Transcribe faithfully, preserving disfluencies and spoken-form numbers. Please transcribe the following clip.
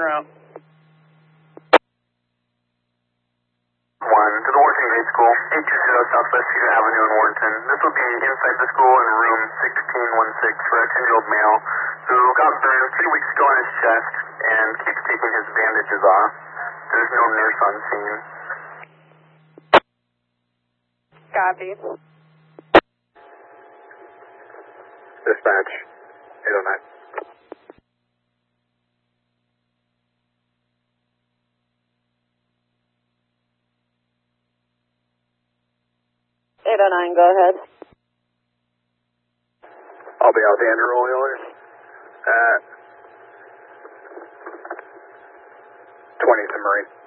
route. One to the Warrenton Grade School, eight two zero Southwest Cedar Avenue in Warrenton. This will be inside the school in room sixteen sixteen for a ten-year-old male who got burned three weeks ago on his chest and keeps taking his bandages off. There's no nurse on scene. Copy. Dispatch, eight oh nine. eight oh nine, go ahead. I'll be out the Andrew Oilers at twentieth and Marine.